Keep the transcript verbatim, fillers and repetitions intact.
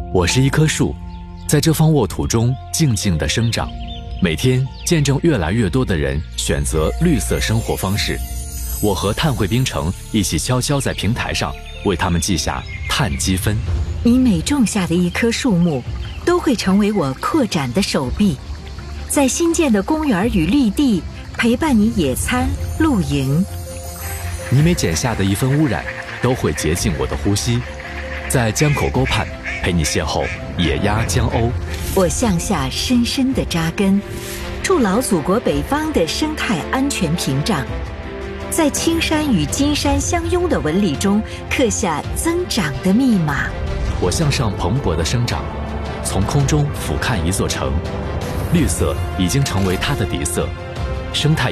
我是一棵树，在这方沃土中静静地生长，每天见证越来越多的人选择绿色生活方式。我和碳汇冰城一起悄悄在平台上为他们记下碳积分。 你每种下的一棵树木，都会成为我扩展的手臂，在新建的公园与绿地陪伴你野餐、露营。 你每减下的一分污染，都会洁净我的呼吸，在江口沟畔陪你邂逅野鸭、江鸥。 我向下深深地扎根，筑牢祖国北方的生态安全屏障，在青山与金山相拥的纹理中刻下增长的密码。 我向上蓬勃的生长，从空中俯瞰一座城，绿色已经成为它的底色，生态